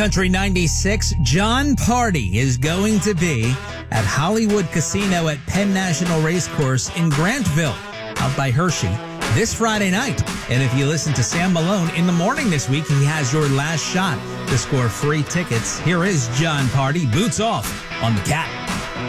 Country 96, John Party is going to be at Hollywood Casino at Penn National Racecourse in Grantville, out by Hershey, this Friday night. And if you listen to Sam Malone in the morning this week, he has your last shot to score free tickets. Here is John Party, boots off on the Cat.